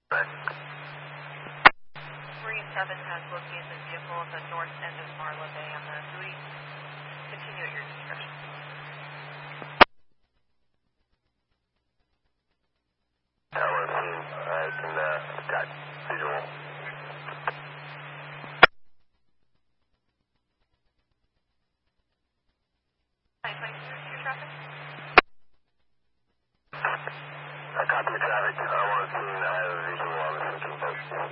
Marine 7 has located the vehicle at the north end of Marla Bay on the buoy. Continue at your discretion. Tower team, I can, got visual. Hi, please, your traffic. I copy the traffic. I want to see, I have a visual on the sinking boat.